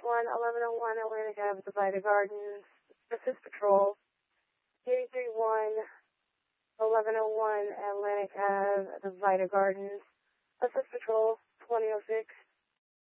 1101 Atlantic Ave, the Vita Gardens, Assist Patrol. 831 1101 Atlantic Ave, the Vita Gardens, Assist Patrol. 2006